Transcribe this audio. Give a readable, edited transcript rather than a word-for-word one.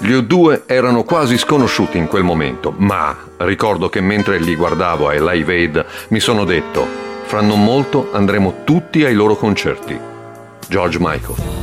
Gli U2 erano quasi sconosciuti in quel momento, ma ricordo che mentre li guardavo ai Live Aid mi sono detto: fra non molto andremo tutti ai loro concerti. George Michael.